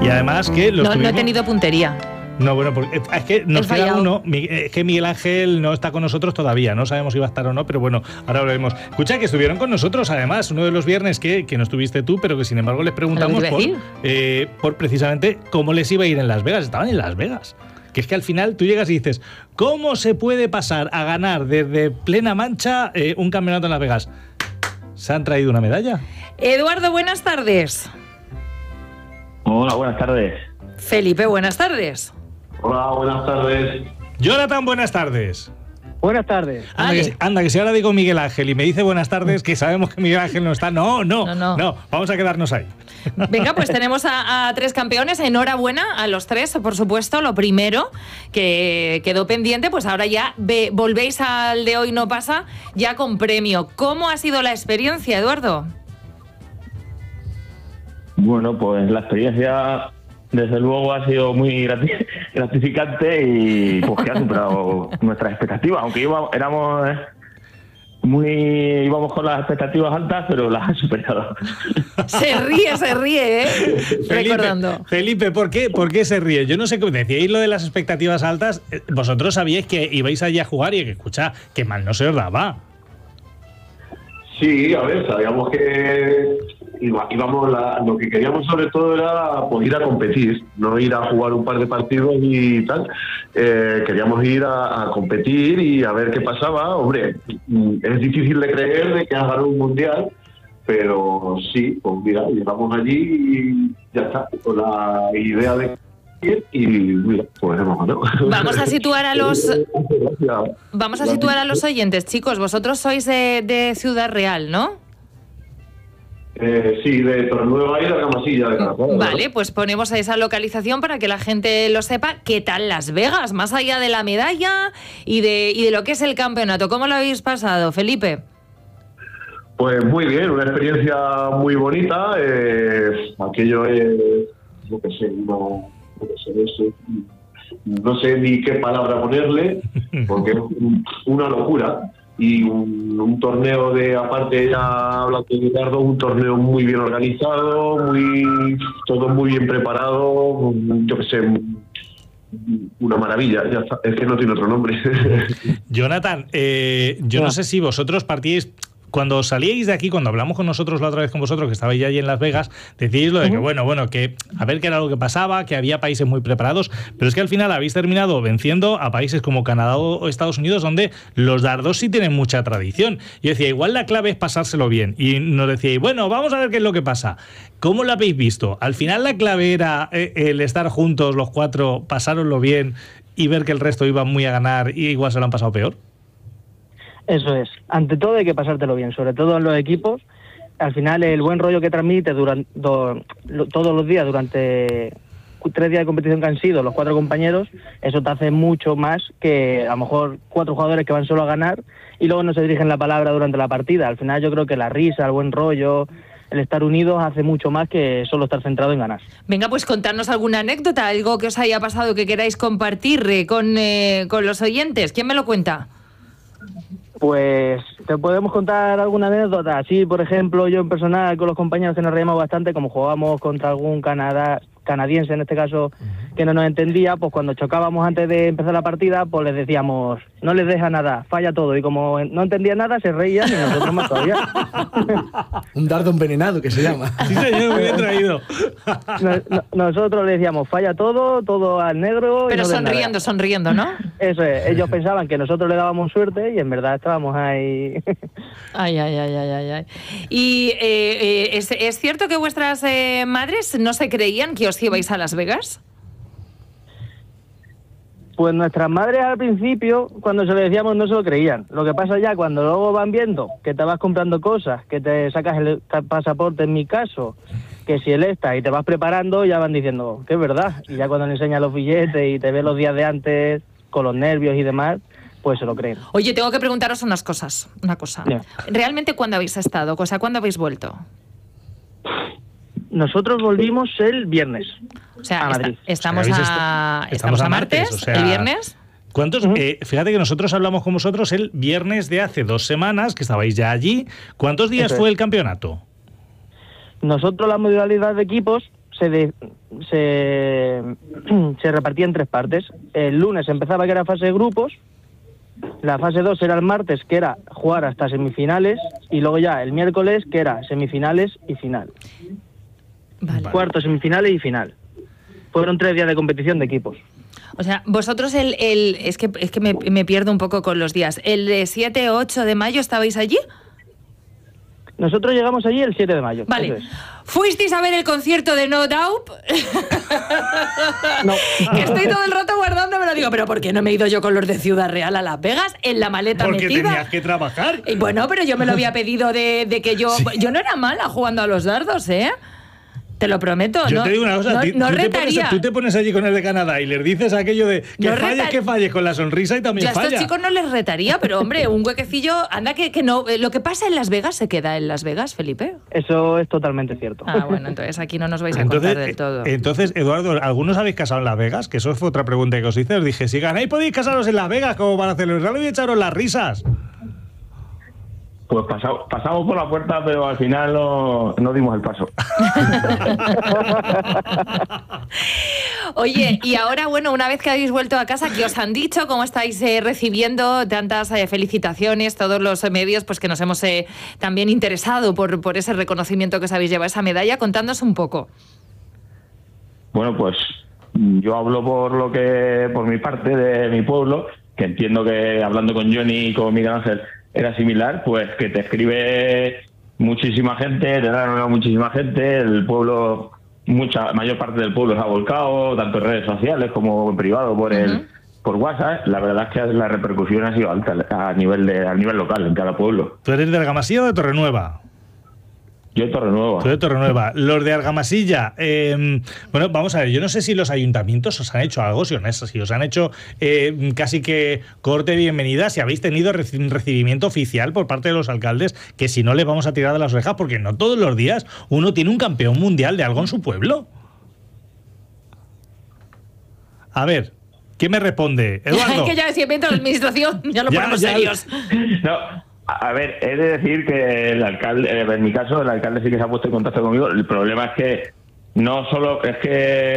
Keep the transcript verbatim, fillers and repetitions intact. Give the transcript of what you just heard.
Y además que los no, tuvimos... no he tenido puntería. No, bueno, porque es que nos queda uno, es que Miguel Ángel no está con nosotros todavía, no sabemos si va a estar o no, pero bueno, ahora lo veremos. Escucha, que estuvieron con nosotros, además, uno de los viernes que, que no estuviste tú, pero que sin embargo les preguntamos por, eh, por precisamente cómo les iba a ir en Las Vegas. Estaban en Las Vegas. Que es que al final tú llegas y dices, ¿cómo se puede pasar a ganar desde plena mancha eh, un campeonato en Las Vegas? ¿Se han traído una medalla? Eduardo, buenas tardes. Hola, buenas tardes. Felipe, buenas tardes. Hola, buenas tardes. Jonathan, buenas tardes. Buenas tardes. Anda que, anda, que si ahora digo Miguel Ángel y me dice buenas tardes, que sabemos que Miguel Ángel no está. No, no, no, no, no. Vamos a quedarnos ahí. Venga, pues tenemos a, a tres campeones. Enhorabuena a los tres, por supuesto. Lo primero que quedó pendiente, pues ahora ya ve, volvéis al de Hoy No Pasa, ya con premio. ¿Cómo ha sido la experiencia, Eduardo? Bueno, pues la experiencia... Desde luego ha sido muy gratificante y pues que ha superado nuestras expectativas, aunque íbamos, éramos muy íbamos con las expectativas altas, pero las ha superado. Se ríe, se ríe, ¿eh? Felipe, recordando. Felipe, ¿por qué, ¿por qué se ríe? Yo no sé, decíais lo de las expectativas altas, vosotros sabíais que ibais allí a jugar y que, escucha, que mal no se os daba. Sí, a ver, sabíamos que íbamos, la, lo que queríamos sobre todo era pues, ir a competir, no ir a jugar un par de partidos y tal. Eh, queríamos ir a, a competir y a ver qué pasaba. Hombre, es difícil de creer de que has ganado un mundial, pero sí, pues mira, llegamos allí y ya está, con la idea de y mira, pues hemos ganado. Vamos a situar a los vamos a situar a los oyentes, chicos. Vosotros sois de, de Ciudad Real, ¿no? Eh, sí, de Torrenueva y de Argamasilla de Caracol. Vale, pues ponemos esa localización para que la gente lo sepa. ¿Qué tal Las Vegas? Más allá de la medalla y de, y de lo que es el campeonato. ¿Cómo lo habéis pasado, Felipe? Pues muy bien, una experiencia muy bonita. Eh, aquello es, yo qué sé, no... no sé ni qué palabra ponerle, porque es una locura. Y un, un torneo de, aparte ya hablando de Ricardo, un torneo muy bien organizado, muy todo muy bien preparado, yo qué sé, una maravilla, ya está, es que no tiene otro nombre. Jonathan, eh, yo no. no sé si vosotros partíais... Cuando salíais de aquí, cuando hablamos con nosotros la otra vez con vosotros, que estabais ya allí en Las Vegas, decíais lo de que, bueno, bueno, que a ver qué era lo que pasaba, que había países muy preparados, pero es que al final habéis terminado venciendo a países como Canadá o Estados Unidos, donde los dardos sí tienen mucha tradición. Y decía, igual la clave es pasárselo bien. Y nos decíais, bueno, vamos a ver qué es lo que pasa. ¿Cómo lo habéis visto? Al final la clave era el estar juntos los cuatro, pasároslo bien y ver que el resto iba muy a ganar y igual se lo han pasado peor. Eso es. Ante todo hay que pasártelo bien, sobre todo en los equipos. Al final el buen rollo que transmite durante, do, lo, todos los días durante tres días de competición que han sido los cuatro compañeros, eso te hace mucho más que a lo mejor cuatro jugadores que van solo a ganar y luego no se dirigen la palabra durante la partida. Al final yo creo que la risa, el buen rollo, el estar unidos hace mucho más que solo estar centrado en ganar. Venga, pues contarnos alguna anécdota, algo que os haya pasado que queráis compartir eh, con, eh, con los oyentes. ¿Quién me lo cuenta? Pues te podemos contar alguna anécdota. Sí, por ejemplo, yo en personal con los compañeros que nos reíamos bastante, como jugábamos contra algún Canadá, canadiense en este caso, que no nos entendía, pues cuando chocábamos antes de empezar la partida, pues les decíamos, no les deja nada, falla todo. Y como no entendía nada, se reían y nosotros más todavía. Un dardo envenenado, que se llama. Sí, señor, muy bien traído. Nos, no, nosotros le decíamos, falla todo, todo al negro. Pero y no sonriendo, sonriendo, ¿no? Eso es, ellos pensaban que nosotros le dábamos suerte y en verdad estábamos ahí. Ay, ay, ay, ay, ay, ay. Y eh, eh, ¿es, ¿es cierto que vuestras eh, madres no se creían que os ibais a Las Vegas? Pues nuestras madres al principio, cuando se lo decíamos, no se lo creían. Lo que pasa ya cuando luego van viendo que te vas comprando cosas, que te sacas el pasaporte en mi caso, que si el esta y te vas preparando, ya van diciendo que es verdad. Y ya cuando le enseñas los billetes y te ves los días de antes con los nervios y demás, pues se lo creen. Oye, tengo que preguntaros unas cosas, una cosa. Yeah. ¿Realmente cuándo habéis estado? O sea, ¿cuándo habéis vuelto? Nosotros volvimos el viernes. O sea, a Madrid. Está, estamos, o sea, a, estamos, estamos a martes, martes o sea, el viernes. ¿Cuántos? Uh-huh. Eh, fíjate que nosotros hablamos con vosotros el viernes de hace dos semanas, que estabais ya allí. ¿Cuántos días Eso fue es. el campeonato? Nosotros la modalidad de equipos se, de- se, se repartía en tres partes. El lunes empezaba, que era fase de grupos. La fase dos era el martes, que era jugar hasta semifinales. Y luego ya el miércoles, que era semifinales y final. Vale. Cuarto, semifinales y final. Fueron tres días de competición de equipos. O sea, vosotros el... el es que, es que me, me pierdo un poco con los días. ¿El de siete ocho de mayo estabais allí? Nosotros llegamos allí el siete de mayo. Vale. Eso es. ¿Fuisteis a ver el concierto de No Doubt? No. Que estoy todo el rato guardando, me lo digo, pero ¿por qué no me he ido yo con los de Ciudad Real a Las Vegas? En la maleta Porque metida. tenías que trabajar. Y bueno, pero yo me lo había pedido de, de que yo... Sí. Yo no era mala jugando a los dardos, ¿eh? Te lo prometo. Yo no, te digo una cosa, no, ti- no tú, te retaría. pones, tú te pones allí con el de Canadá y les dices aquello de que No falles, reta- que falles con la sonrisa y también Yo a estos falla. chicos no les retaría, pero hombre, un huequecillo, anda que, que no. eh, Lo que pasa en Las Vegas se queda en Las Vegas, Felipe. Eso es totalmente cierto. Ah, bueno, entonces aquí no nos vais a Entonces, contar del todo. eh, entonces, Eduardo, ¿algunos habéis casado en Las Vegas? Que eso fue otra pregunta que os hice. Os dije, si ganáis podéis casaros en Las Vegas como para celebrarlo y echaros las risas. Pues pasamos, pasamos por la puerta, pero al final no, no dimos el paso. Oye, y ahora, bueno, una vez que habéis vuelto a casa, ¿qué os han dicho? ¿Cómo estáis eh, recibiendo tantas eh, felicitaciones? Todos los eh, medios pues que nos hemos eh, también interesado por, por ese reconocimiento que os habéis llevado, esa medalla. Contadnos un poco. Bueno, pues yo hablo por lo que, por mi parte de mi pueblo, que entiendo que hablando con Johnny y con Miguel Ángel era similar, pues que te escribe muchísima gente, te da muchísima gente, el pueblo, mucha mayor parte del pueblo se ha volcado, tanto en redes sociales como en privado por el Uh-huh. por WhatsApp. La verdad es que la repercusión ha sido alta a nivel de a nivel local en cada pueblo. ¿Tú eres de Argamasilla o de Torrenueva? Yo Torrenueva. Tú de Torrenueva. Los de Argamasilla, eh, bueno, vamos a ver, yo no sé si los ayuntamientos os han hecho algo, si, honesto, si os han hecho eh, casi que corte de bienvenida, si habéis tenido reci- recibimiento oficial por parte de los alcaldes, que si no les vamos a tirar de las orejas, porque no todos los días uno tiene un campeón mundial de algo en su pueblo. A ver, ¿quién me responde? Eduardo. Que ya si entra la administración, ya lo Ya, ponemos ya. serios. No, a ver, he de decir que el alcalde, eh, en mi caso, el alcalde sí que se ha puesto en contacto conmigo. El problema es que no solo es que